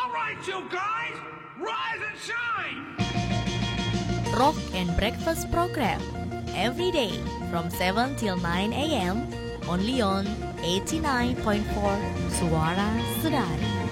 right, you guys, rise and shine! Rock and Breakfast program every day from 7 till 9 a.m. only on 89.4 Suara Sedari.